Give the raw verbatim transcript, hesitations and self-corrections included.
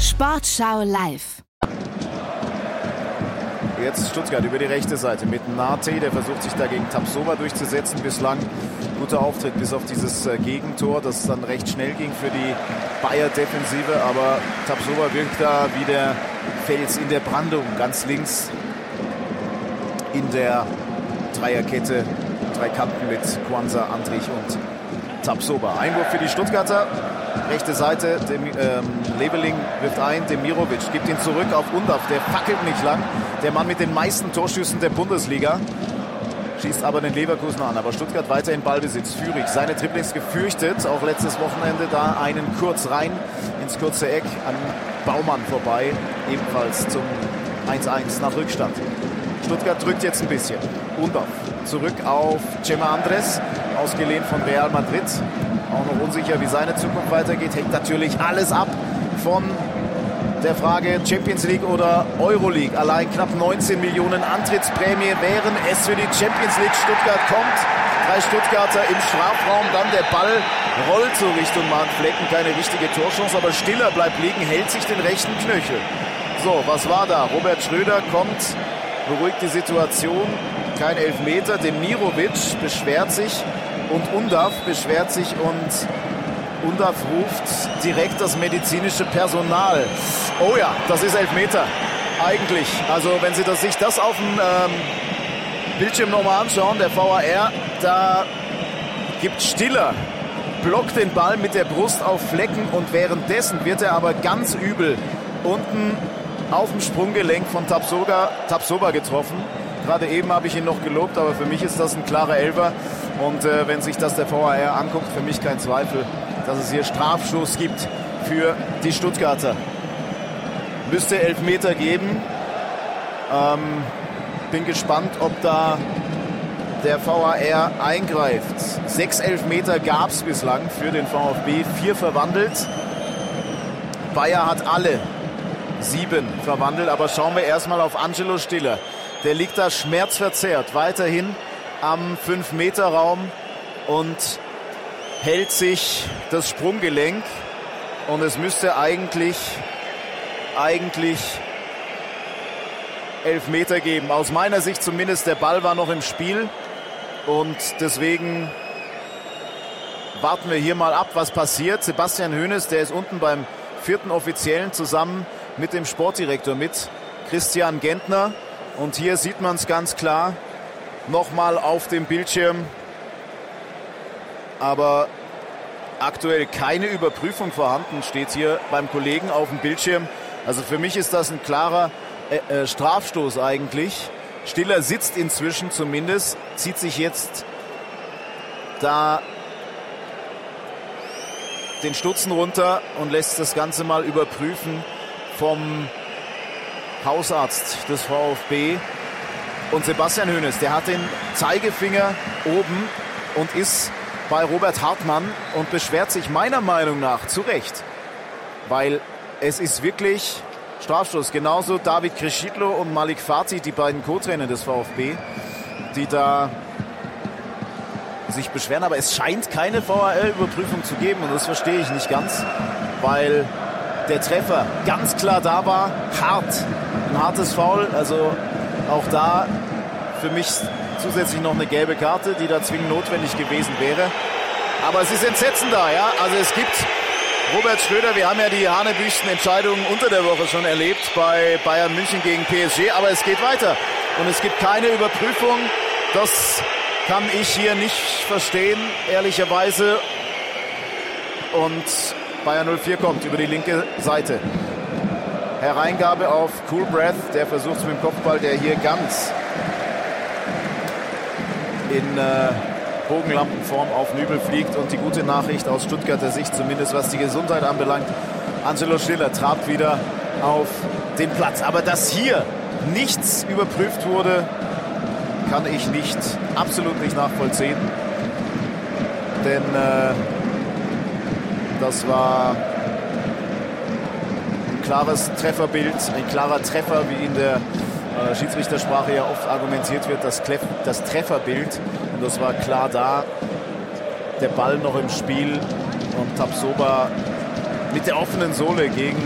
Sportschau live. Jetzt Stuttgart über die rechte Seite mit Nate, der versucht sich da gegen Tapsoba durchzusetzen. Bislang guter Auftritt bis auf dieses äh, Gegentor, das dann recht schnell ging für die Bayer-Defensive. Aber Tapsoba wirkt da wie der Fels in der Brandung, ganz links in der Dreierkette. Drei Kanten mit Kwanza, Andrich und Tapsoba. Einwurf für die Stuttgarter. Rechte Seite, Dem, ähm, Leveling wirft ein, Demirovic gibt ihn zurück auf Undav, der fackelt nicht lang. Der Mann mit den meisten Torschüssen der Bundesliga. Schießt aber den Leverkusen an, aber Stuttgart weiter in Ballbesitz. Führig, seine Dribblings gefürchtet, auch letztes Wochenende da einen kurz rein ins kurze Eck an Baumann vorbei, ebenfalls zum eins eins nach Rückstand. Stuttgart drückt jetzt ein bisschen. Undav zurück auf Chema Andres, ausgeliehen von Real Madrid. Auch noch unsicher, wie seine Zukunft weitergeht. Hängt natürlich alles ab von der Frage Champions League oder Euroleague. Allein knapp neunzehn Millionen Antrittsprämie wären es für die Champions League. Stuttgart kommt. Drei Stuttgarter im Strafraum. Dann der Ball rollt so Richtung Mahnflecken. Keine richtige Torchance, aber Stiller bleibt liegen, hält sich den rechten Knöchel. So, was war da? Robert Schröder kommt, beruhigt die Situation. Kein Elfmeter. Demirovic beschwert sich. Und Undav beschwert sich und Undav ruft direkt das medizinische Personal. Oh ja, das ist Elfmeter. Eigentlich. Also wenn Sie das, sich das auf dem ähm, Bildschirm nochmal anschauen, der V A R, da gibt Stiller, blockt den Ball mit der Brust auf Flecken und währenddessen wird er aber ganz übel unten auf dem Sprunggelenk von Tapsoba, Tapsoba getroffen. Gerade eben habe ich ihn noch gelobt, aber für mich ist das ein klarer Elfer. Und äh, wenn sich das der V A R anguckt, für mich kein Zweifel, dass es hier Strafstoß gibt für die Stuttgarter. Müsste Elfmeter geben. Ähm, bin gespannt, ob da der V A R eingreift. Sechs Elfmeter gab es bislang für den VfB, vier verwandelt. Bayer hat alle sieben verwandelt, aber schauen wir erstmal auf Angelo Stiller. Der liegt da schmerzverzerrt, weiterhin am fünf Meter Raum und hält sich das Sprunggelenk. Und es müsste eigentlich, eigentlich Elfmeter geben. Aus meiner Sicht zumindest, der Ball war noch im Spiel. Und deswegen warten wir hier mal ab, was passiert. Sebastian Hoeneß, der ist unten beim vierten Offiziellen zusammen mit dem Sportdirektor, mit Christian Gentner. Und hier sieht man es ganz klar nochmal auf dem Bildschirm. Aber aktuell keine Überprüfung vorhanden, steht hier beim Kollegen auf dem Bildschirm. Also für mich ist das ein klarer äh, äh, Strafstoß eigentlich. Stiller sitzt inzwischen zumindest, zieht sich jetzt da den Stutzen runter und lässt das Ganze mal überprüfen vom Hausarzt des VfB. Und Sebastian Hoeneß, der hat den Zeigefinger oben und ist bei Robert Hartmann und beschwert sich meiner Meinung nach zu Recht. Weil es ist wirklich Strafstoß. Genauso David Crescitlo und Malik Fatih, die beiden Co-Trainer des VfB, die da sich beschweren. Aber es scheint keine V A R-Überprüfung zu geben und das verstehe ich nicht ganz, weil der Treffer ganz klar da war. Hart. Ein hartes Foul. Also auch da für mich zusätzlich noch eine gelbe Karte, die da zwingend notwendig gewesen wäre. Aber es ist Entsetzen da, ja. Also es gibt Robert Schröder, wir haben ja die hanebüchsten Entscheidungen unter der Woche schon erlebt bei Bayern München gegen P S G, aber es geht weiter. Und es gibt keine Überprüfung. Das kann ich hier nicht verstehen, ehrlicherweise. Und Bayer null vier kommt über die linke Seite. Hereingabe auf Cool Breath, der versucht es mit dem Kopfball, der hier ganz in äh, Bogenlampenform auf Nübel fliegt. Und die gute Nachricht aus Stuttgarter Sicht, zumindest was die Gesundheit anbelangt, Angelo Stiller trabt wieder auf den Platz. Aber dass hier nichts überprüft wurde, kann ich nicht, absolut nicht nachvollziehen. Denn äh, das war ein klares Trefferbild, ein klarer Treffer, wie in der äh, Schiedsrichtersprache ja oft argumentiert wird, das, Klef- das Trefferbild. Und das war klar da. Der Ball noch im Spiel und Tapsoba mit der offenen Sohle gegen